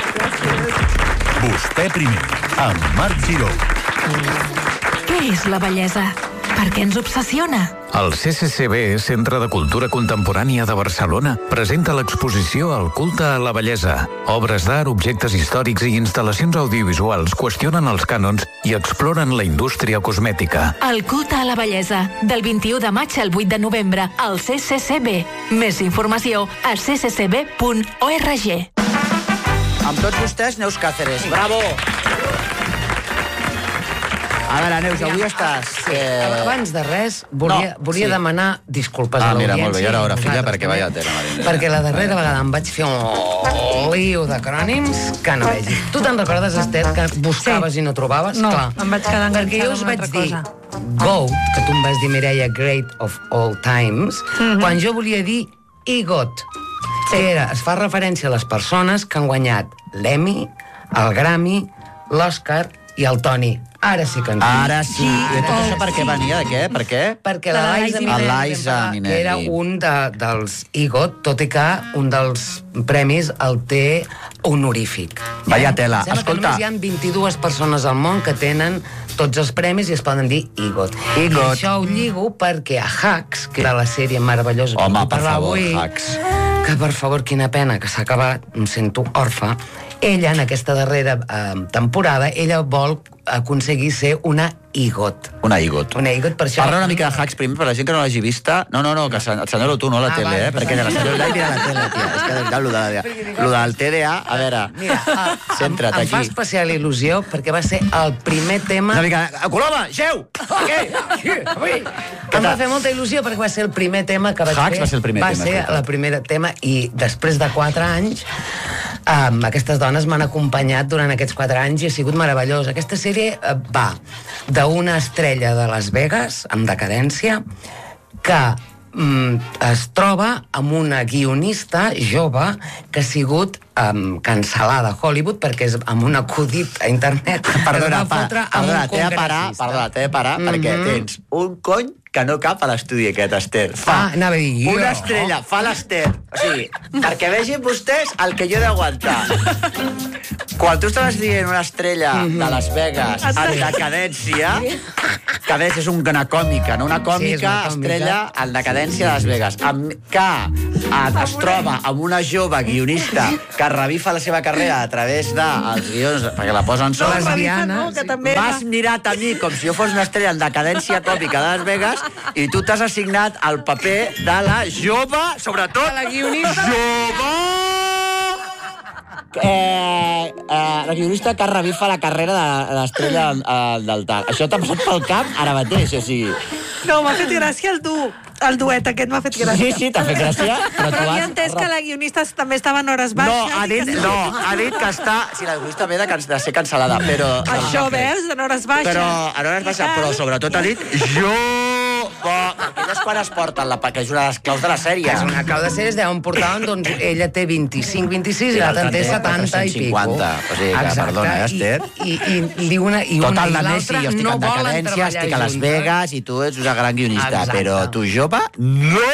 Vostè primer, amb Marc Giró. Què és la bellesa? Per què ens obsessiona? El C C C B, Centre de Cultura Contemporània de Barcelona, presenta l'exposició El culte a la bellesa. Obres d'art, objectes històrics i instal·lacions audiovisuals qüestionen els cànons i exploren la indústria cosmètica. El culte a la bellesa, del vint-i-u de maig al vuit de novembre, al C C C B. Més informació a c c c b punt org. Amb tots vostès, Neus Cáceres. Bravo! A veure, Neus, avui estàs... Eh... Abans de res, volia, No, volia sí. demanar disculpes Ah, a l'audiència. mira, molt bé, ja era hora, i filla, vosaltres perquè també, vaya tela, Marina. Perquè la darrera vegada em vaig fer un lío d'acrònims que no vegis. Tu te'n recordes, Esther, que buscaves Sí. i no trobaves? No, Clar. em vaig quedar Perquè jo enganxada us amb vaig una dir altra GOAT, que tu em vas dir, Mireia, Great of All Times, Mhm. quan jo volia dir EGOT, que era, es fa referència a les persones que han guanyat l'Emmy, el Grammy, l'Oscar i el Tony. Ara sí que ens Ara sí. I tot això per què venia? De què? Per què? perquè La la Liza Liza Minnelli. Minnelli, La Liza vam parlar, Minnelli. era un de, dels EGOT, tot i que un dels premis el té honorífic. Vaya tela. Em sembla Escolta. que només hi ha vint-i-dues persones al món que tenen tots els premis i es poden dir EGOT. EGOT. I això ho lligo perquè a Hacks, que era la sèrie meravellosa que Home, vull per parlar favor, avui, Hacks. que per favor, quina pena que s'ha acabat, em sento orfa. Ella, en aquesta darrera eh, temporada, ella vol aconseguir ser una EGOT. Una EGOT. Una EGOT, per això... Parla una mica de Hacks primer, per la gent que no l'hagi vista. No, no, no, que et senyalo tu, no la Ah, tele, vale, eh? Perquè de la pues- senyora mira la tele, tia. És que de veritat, lo, de, lo del T D A, a veure, Mira, ah, em, centra't em fa aquí. especial il·lusió perquè va ser el primer tema... Una mica... Coloma, xeu! Què? Em va fer molta il·lusió perquè va ser el primer tema que vaig Hacks fer. va ser el primer va tema, ser és veritat. el primer tema i després de quatre anys Um, aquestes dones m'han acompanyat durant aquests quatre anys i ha sigut meravellós. Aquesta sèrie uh, va d'una estrella de Las Vegas, amb decadència, que um, es troba amb una guionista jove que ha sigut um, cancel·lada a Hollywood perquè és amb un acudit a internet. Perdona, pa, perdona, t'he de parar, perdona, t'he de parar mm-hmm. perquè tens un cony que no cap a l'estudi aquest, Esther. Fa ah, anava a dir jo. Una estrella, fa l'Esther. O sigui, perquè vegin vostès el que jo he d'aguantar. Quan tu estaves dient una estrella mm-hmm. de Las Vegas en decadència, que a més és una còmica, no? Una còmica, sí, una còmica. Estrella en decadència de Las Vegas, amb, que es troba amb una jove guionista que revifa la seva carrera a través dels guions, perquè la posen sola. No, lesbiana. No, que també m'has mirat a mi com si jo fos una estrella en decadència còmica de Las Vegas i tu t'has assignat el paper de la jove, sobretot, la guionista. Jove! Eh, eh, la guionista que revifa la carrera de l'estrella eh, del tal. Això t'ha passat pel cap ara mateix, o sigui... No, m'ha fet gràcia el du. El duet aquest m'ha fet gràcia. Sí, sí, t'ha fet gràcia. Però, però havia entès que la guionista també estava en hores baixes. No, ha dit, que... no, ha dit que està... Sí, la guionista ve de, de ser cancel·lada, però... Això, veus, en hores baixes. Però en hores baixes, però sobretot ha dit... Jo... Aquelles quan es porten, la, que és una de les claus de la sèrie. És una clau de sèries d'on portaven, doncs ella té vint-i-cinc vint-i-sis i l'altra té setanta i pico. O sigui que, perdona, eh, Esther? I, i, i, i una i, una, i l'altra no volen treballar juntes. Estic a Las Vegas i tu ets una gran guionista, però tu jove, no!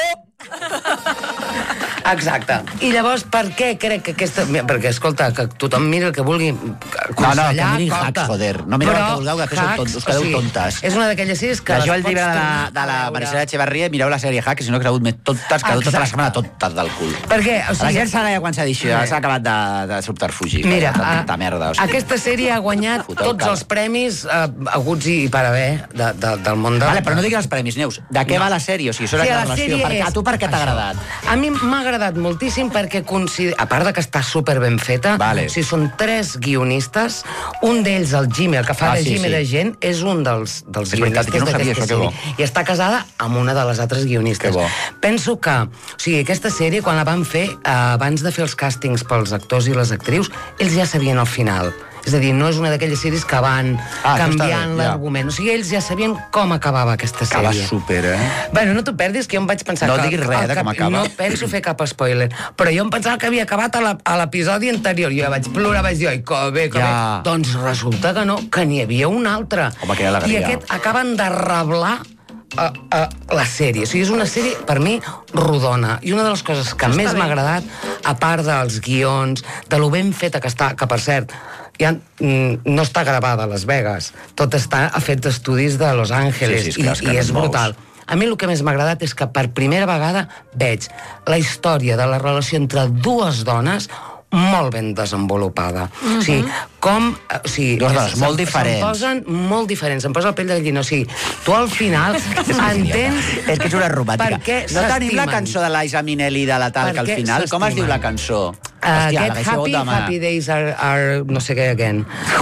Exacte. I llavors, per què crec que aquesta... Perquè, escolta, que tothom mira el que vulgui aconsellar... No, no, que mirin hacks, joder. No mireu el que vulgueu, que hacks, tontos, us quedeu tontes. És una d'aquelles sèries que... Això el llibre de la, de la Maricela Echeverría, mireu la sèrie Hack, si no que s'ha hagut més tontes, que tota la setmana tontes del cul. Per què? O sigui, la gent s'ha ja quan s'ha dit, s'ha acabat de, de subterfugi. Mira, tanta merda, o sigui, aquesta sèrie ha guanyat tots els premis eh, aguts i per haver de, de, del món de... Vale, però no diguis els premis, Neus. De què no. va la sèrie? O sigui, això sí, la relació. Per, a tu per què t'ha agradat? A mi m'ha agradat moltíssim perquè consider... a part de que està super ben feta, vale. O sigui, són tres guionistes, un d'ells, el Jimmy, el que fa ah, de sí, Jimmy sí. de gent, és un dels, dels guionistes veritat, no d'aquesta sèrie. I està casada amb una de les altres guionistes. Penso que, o sigui, aquesta sèrie, quan la van fer, eh, abans de fer els càstings pels actors i les actrius, ells ja sabien el final. És a dir, no és una d'aquelles sèries que van ah, canviant l'argument. Ja. O sigui, ells ja sabien com acabava aquesta sèrie. Acaba súper, eh? Bueno, no t'ho perdis, que jo em vaig pensar no que... No diguis res de com acaba. No penso fer cap spoiler, però jo em pensava que havia acabat a l'episodi anterior. Jo vaig plorar, vaig dir, oi, que bé, que ja. bé. Doncs resulta que no, que n'hi havia un altre. Home, que alegria. I aquest acaben de reblar a, a la sèrie. O sigui, és una sèrie, per mi, rodona. I una de les coses que més m'ha agradat, a part dels guions, de lo ben feta que està, que per cert, ja no està gravada a Las Vegas, tot està a fet d'estudis de Los Angeles, sí, sí, és i, i és brutal. A mi el que més m'ha agradat és que per primera vegada veig la història de la relació entre dues dones molt ben desenvolupada. Uh-huh. O sigui, com... O sigui, dues dones molt diferents. Se'm posen molt diferents, em posa el pell de gallina. O sigui, tu al final entens... És que és una romàntica. No tenim la cançó de l'Aisa Minnelli de la tal, que al final... Com es diu la cançó? Uh, Get Happy, Happy Days are, are... no sé què, again.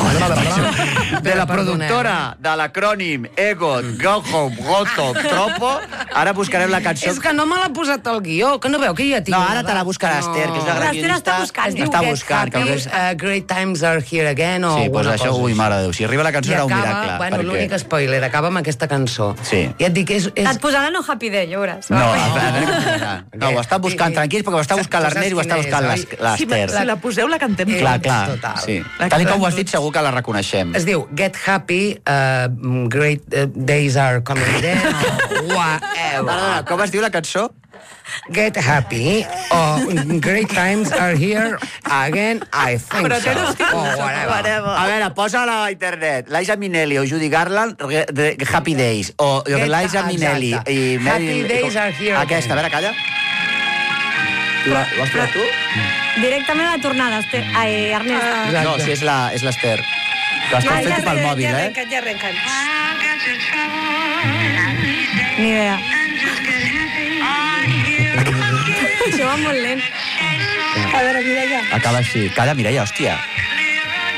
De la productora de l'acrònim EGOT, GOHO, GOTO, TROPO, ara buscarem la cançó... És que no me l'ha posat al guió, que no veu que ja tinc... No, ara te la busca l'Esther, que és una gran guionista. L'Esther està buscant. Està buscant. Happy, és... uh, Great Times are here again, o sí, alguna pues això, cosa. Ui, mare de Déu, si arriba la cançó era un miracle. Bueno, perquè... l'únic spoiler, acaba amb aquesta cançó. Sí. I et dic, és... és... Et posaran un Happy Day, ja veuràs. No, no, no, ho està buscant, tranquils, perquè ho està buscant l'Ernest i ho està buscant l'Esther. Si la poseu, la cantem. Clar, clar, sí. Tal com ho has dit, segur que la reconeixem. Es diu Get Happy, uh, Great uh, Days are coming then, o whatever. Perdona, com es diu la cançó? Get Happy, o Great Times are here again, I think Però so. Oh, whatever. A veure, posa-la a internet. L'Aisa Minnelli o Judy Garland, Happy Days. O l'Aisa Minnelli i Mary... Happy Days are here again. Aquesta, a veure, calla. Ho has trobat tu? Directament a la tornada, Esther. Ai, Ernest. No, si és l'Esther. Que l'estàs fent pel mòbil, eh? Ja arrenquen, ja arrenquen. Ni idea. Això va molt lent. A veure, Mireia. Acaba així. Calla, Mireia, hòstia.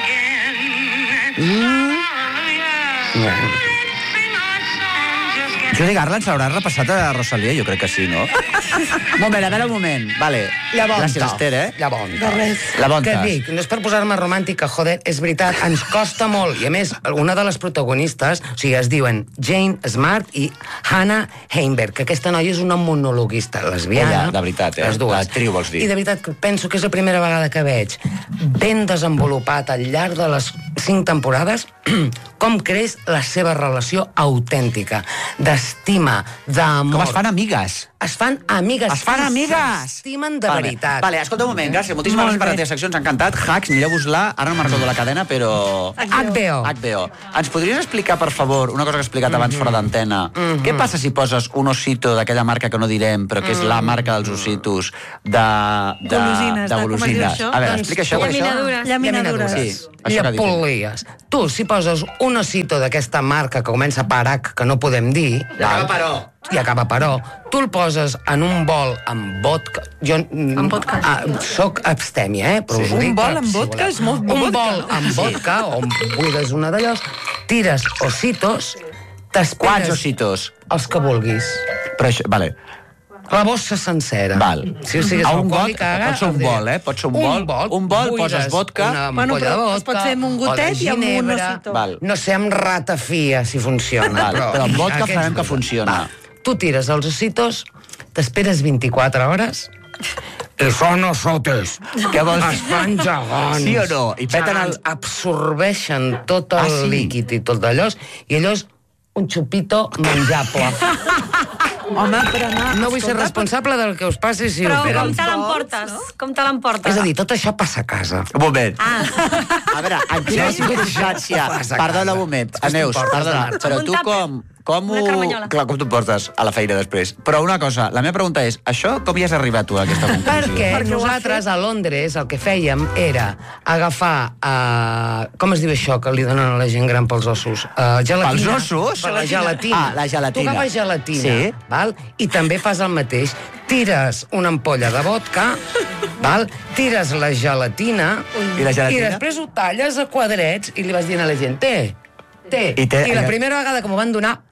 Mm. Judy Garland s'haurà repassat a Rosalia? Jo crec que sí, no? Un moment, a veure, un moment. Vale. Llavors, gràcies, Esther, eh? Llavors. De res. La bon Que tas. dic, no és per posar-me romàntica, joder, és veritat, ens costa molt. I a més, una de les protagonistes, o sigui, es diuen Jane Smart i Hannah Heimberg, que aquesta noia és una monologuista lesbiana. Ella, de veritat, eh? Les dues. L'actriu, vols dir. I de veritat, penso que és la primera vegada que veig ben desenvolupat al llarg de les cinc temporades com creix la seva relació autèntica, d'estima, d'amor. Com es fan amigues. Es fan amigues. Es fan amigues! S'estimen de vale, veritat. Vale, escolta un moment, gràcies. Moltíssimes gràcies per la teva secció, ens ha encantat. Hacks, mireu-vos-la. Ara no me'n recordo la cadena, però... H B O. H B O. Ens podries explicar, per favor, una cosa que he explicat abans fora d'antena? Mhm. Què passa si poses un osito d'aquella marca que no direm, però que és la marca dels ositos de... de Golosines, de- de com es diu golosines? això? A veure, Doncs explica això. què és això? Llaminadures. Llaminadures. Sí, això que ha dit. Llepolies. Tu, si poses un osito d'aquesta marca que comença per H, que no podem dir... I acaba per O. I acaba per O. Tu el poses en un bol amb vodka... Jo Amb vodka. Ah, soc abstèmia, eh? Però Sí. us ho Un dic bol per amb si vodka voleu. és molt Un vodka. bol amb vodka, o buides una d'allòs, tires ositos, t'esperes... Quants ositos? Els que vulguis. Però això, vale. La bossa sencera. Val. Si o sigui, A un alcohòlic, got, haga, pot ser un el de- bol, eh? Pot ser un bol. Un bol, buides poses vodka. Una Bueno, ampolla de però vodka. es pot fer amb un gotet o de i amb un ginebra. osito. Val. No sé, amb ratafia, si funciona. Val, però amb vodka aquests farem que dos. funciona. Va, tu tires els ositos, t'esperes vint-i-quatre hores i són osotes. Què vols dir? Es fan gegants. Sí o no? I peten el- Gegants, absorbeixen tot el Ah, sí? líquid i tot d'allò, i allò és un xupito menjable. Home, per anar... No vull ser escolta, responsable del que us passi si Però ho feu. com te els l'emportes? vols, Com te l'emportes? És a dir, tot això passa a casa. Un moment. Ah. A veure, en quina circumstància... Passa a Perdona casa. un moment, Després Neus, t'ho portes perdona, d'anar. però Amb un tu tàper. com... Com Una ho... carmanyola. Clar, com t'ho portes a la feina després. Però una cosa, la meva pregunta és, això com hi has arribat tu a aquesta conclusió? Perquè, Perquè ho has nosaltres a Londres el que fèiem era agafar... Uh, com es diu això que li donen a la gent gran pels ossos? Uh, gelatina. Pels ossos? Per la gelatina. Ah, la gelatina. Tu agafes gelatina, Sí. val? I també fas el mateix. Tires una ampolla de vodka, val? Tires la gelatina, I la gelatina? i després ho talles a quadrets i li vas dient a la gent, té, té. I té- I la primera vegada que m'ho van donar,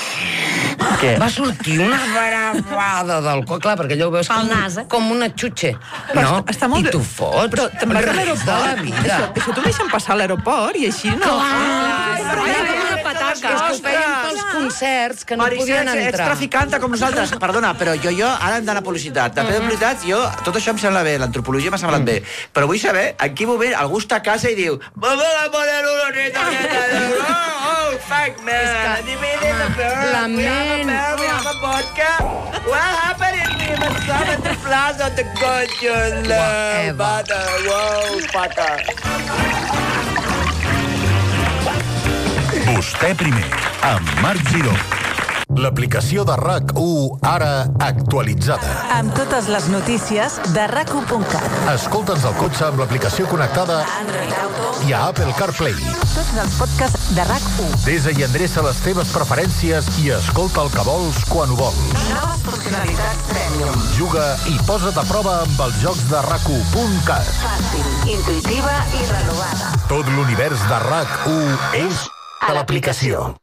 Què? va sortir una bravada del cor, clar, perquè allò ho veus Pel com, nas, eh? com una xutxe. Però No? està molt I bé. tu fots. Però te'n vas a res l'aeroport. de la vida. Això, això t'ho deixen passar a l'aeroport i així no... Clar, Però era com una pataca. és que ho feien pels concerts que no podien ets entrar. traficanta com nosaltres. Perdona, però jo, jo ara hem d'anar a publicitat. De publicitat, jo, tot això em sembla bé, l'antropologia m'ha semblat bé. Però vull saber en quin moment algú està a casa i diu vamos a poner una neta, neta, oh, oh, fuck, man. la ment- We have a vodka. What happened if we have some flash on the good, you love, Whatever. butter, wow, butter. Vostè primer, amb Marc Giró. L'aplicació de RAC u ara actualitzada. Amb totes les notícies de rac u punt cat. Escolta'ns al cotxe amb l'aplicació connectada Android Auto. i a Apple CarPlay. Tots els podcasts de rac u. Desa i endreça les teves preferències i escolta el que vols quan ho vols. Noves funcionalitats Premium. Juga i posa't a prova amb els jocs de RAC u punt cat. Fàcil, intuïtiva i renovada. Tot l'univers de RAC u és a l'aplicació.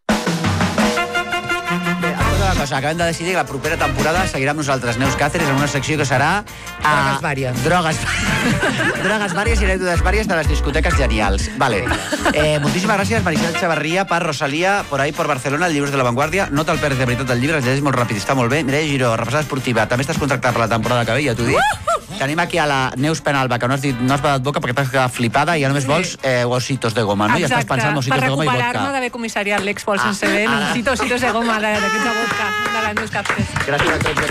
Una cosa, acabem de decidir que la propera temporada seguirà amb nosaltres Neus Cáceres en una secció que serà... Drogues vàries. Drogues, drogues vàries i anècdotes vàries de les discoteques genials. Vale. Eh, moltíssimes gràcies, Maricel Chavarria, per Rosalía, por ahí, por Barcelona, el llibre de la Vanguardia. No te'l perds de veritat el llibre, el llegeix molt ràpid, està molt bé. Mireia Giró, repassada esportiva, també estàs contractat per la temporada que ve, ja t'ho dic. Tenim aquí a la Neus Penalba, que no has, dit, no has badat boca perquè t'has quedat flipada i ja només vols eh, ositos de goma, no? I estàs pensant en ositos de goma i per vodka. recuperar-me d'haver comissariat l'Expo al Ah, sense bé, ara. necessito ositos de goma de- d'aquests de vodka, de la Neus Cáceres. Gràcies a tots.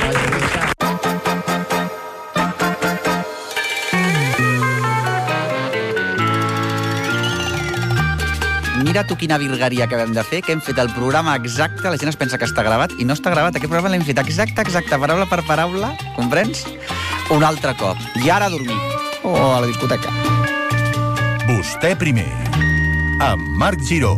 Mira tu quina virgueria que vam de fer, que hem fet el programa exacte, la gent es pensa que està gravat, i no està gravat, aquest programa l'hem fet exacte, exacte, paraula per paraula, comprens? Un altre cop. I ara a dormir. O a la discoteca. Vostè primer, amb Marc Giró.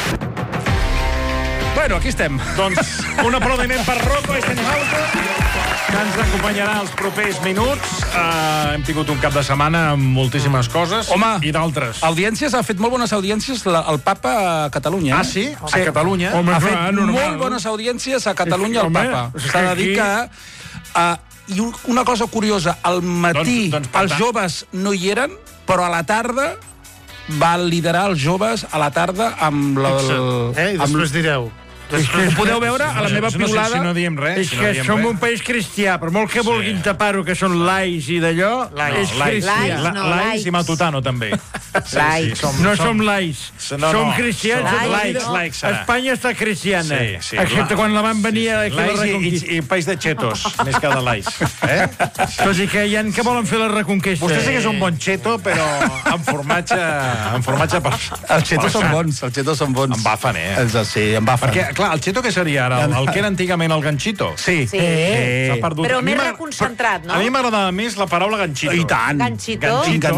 Bueno, aquí estem. Doncs un aplaudiment per Rocco Eisenhauser. que ens acompanyarà els propers minuts. Uh, hem tingut un cap de setmana amb moltíssimes coses. Home, i d'altres. Audiències, ha fet molt bones audiències la, el papa a Catalunya. Ah, sí? A Catalunya? Home, ha fet clar, molt bones audiències a Catalunya el papa. S'ha de dir que... Uh, I una cosa curiosa, al matí doncs, doncs, els joves no hi eren, però a la tarda va liderar els joves a la tarda amb... La, eh, I després direu... És que ho podeu veure a la meva piulada. No sé si no diem res. És que som un país cristià, per molt que vulguin tapar-ho, que són lais i d'allò, és cristià. Lais i Matutano, també. No som lais. Som cristians. Laics, laics. Espanya està cristiana. Excepte quan la van venir a fer la reconquista. I país de xetos, més que de lais. Tot i que hi ha que volen fer la reconquista. Vostè sí que és un bon xeto, però amb formatge... Amb formatge per... Els xetos són bons, els xetos són bons. Embafen, eh? Sí, embafen. Perquè, clar, el xeto què seria ara? El, el que era antigament el ganxito? Sí. Sí. Eh, S'ha perdut. Però més reconcentrat, no? A mi m'agradava més la paraula ganxito. I tant. Ganxito? Ganxito.